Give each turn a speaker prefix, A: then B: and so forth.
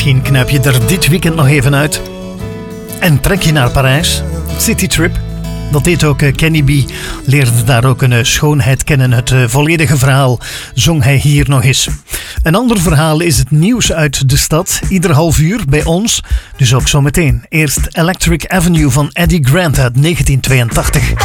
A: Misschien knijp je er dit weekend nog even uit en trek je naar Parijs. Citytrip. Dat deed ook Kenny B. Leerde daar ook een schoonheid kennen. Het volledige verhaal zong hij hier nog eens. Een ander verhaal is het nieuws uit de stad. Ieder half uur bij ons. Dus ook zometeen. Eerst Electric Avenue van Eddie Grant uit 1982.